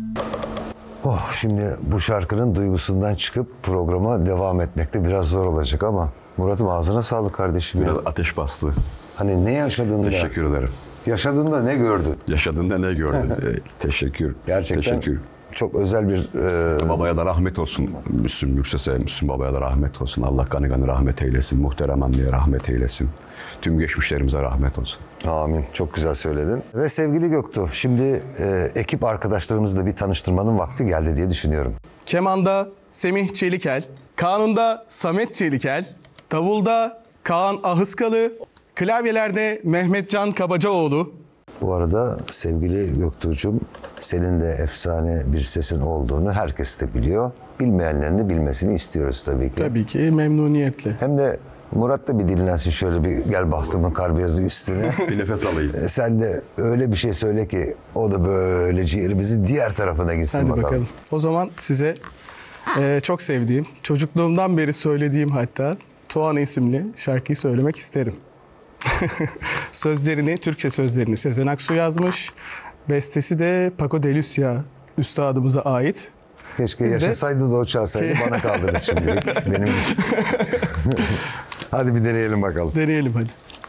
Oh, şimdi bu şarkının duygusundan çıkıp programa devam etmekte biraz zor olacak ama Murat'ım ağzına sağlık kardeşim. Biraz ateş bastı. Hani ne yaşadığında, Teşekkür ederim. yaşadığında ne gördün? Yaşadığında ne gördün? Teşekkür. Gerçekten Teşekkür. çok özel bir... Babaya da rahmet olsun. Müslüm Gürses'e, Müslüm Baba'ya da rahmet olsun. Allah gani gani rahmet eylesin. Muhterem anneye rahmet eylesin. Tüm geçmişlerimize rahmet olsun. Amin. Çok güzel söyledin. Ve sevgili Göktuğ, şimdi ekip arkadaşlarımızla bir tanıştırmanın vakti geldi diye düşünüyorum. Keman'da Semih Çelikel, Kanun'da Samet Çelikel, Davulda Kaan Ahıskalı, klavyelerde Mehmetcan Kabacaoğlu. Bu arada sevgili Göktuğ'cum, senin de efsane bir sesin olduğunu herkes de biliyor. Bilmeyenlerin de bilmesini istiyoruz tabii ki. Tabii ki memnuniyetle. Hem de Murat da bir dinlensin, şöyle bir gel bahtımın kar beyazı üstüne. Bir nefes alayım. Sen de öyle bir şey söyle ki o da böyle ciğerimizin diğer tarafına girsin. Hadi bakalım. bakalım. O zaman size çok sevdiğim, çocukluğumdan beri söylediğim hatta Tuana isimli şarkıyı söylemek isterim. Sözlerini, Türkçe sözlerini Sezen Aksu yazmış. Bestesi de Paco de Lucia üstadımıza ait. Keşke Biz de- yaşasaydı da o çalsaydı, bana kaldırdı şimdilik. Benim... Hadi bir deneyelim bakalım. Deneyelim hadi.